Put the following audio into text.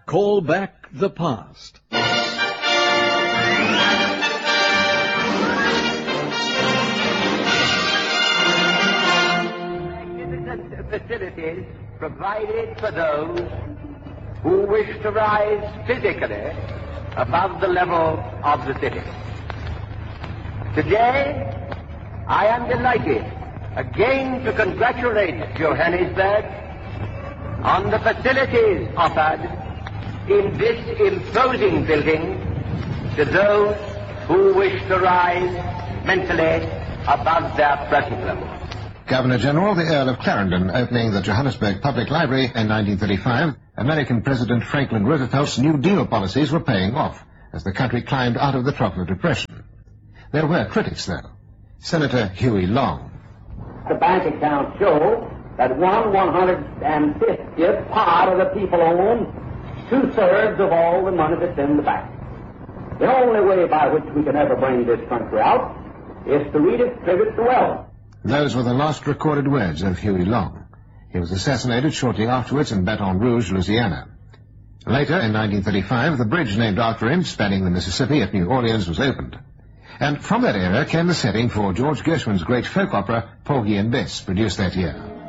call back the past. Magnificent facilities provided for those who wish to rise physically above the level of the city. Today, I am delighted again to congratulate Johannesburg on the facilities offered in this imposing building to those who wish to rise mentally above their present level. Governor-General, the Earl of Clarendon, opening the Johannesburg Public Library in 1935, American President Franklin Roosevelt's New Deal policies were paying off as the country climbed out of the trough of depression. There were critics, though. Senator Huey Long. The bank accounts show that 1/150th part of the people own 2/3 of all the money that's in the bank. The only way by which we can ever bring this country out is to redistribute the wealth. Those were the last recorded words of Huey Long. He was assassinated shortly afterwards in Baton Rouge, Louisiana. Later, in 1935, the bridge named after him, spanning the Mississippi at New Orleans, was opened. And from that era came the setting for George Gershwin's great folk opera, Porgy and Bess, produced that year.